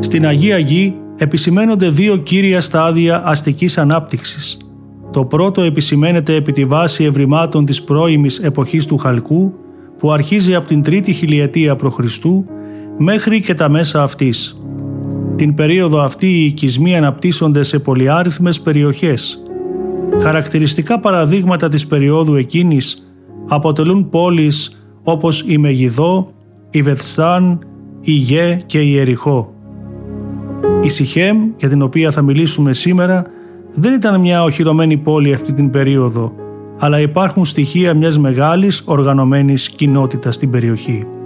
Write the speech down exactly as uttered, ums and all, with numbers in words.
Στην Αγία Γη επισημαίνονται δύο κύρια στάδια αστικής ανάπτυξης. Το πρώτο επισημαίνεται επί τη βάση ευρημάτων της πρώιμης εποχής του Χαλκού, που αρχίζει από την τρίτη χιλιετία π.Χ. μέχρι και τα μέσα αυτής. Την περίοδο αυτή οι οικισμοί αναπτύσσονται σε πολυάριθμες περιοχές. Χαρακτηριστικά παραδείγματα της περίοδου εκείνης αποτελούν πόλεις όπως η Μεγιδό, η Βεθσάν, η Γε και η Εριχώ. Η Σιχέμ, για την οποία θα μιλήσουμε σήμερα, δεν ήταν μια οχυρωμένη πόλη αυτή την περίοδο, αλλά υπάρχουν στοιχεία μιας μεγάλης οργανωμένης κοινότητας στην περιοχή.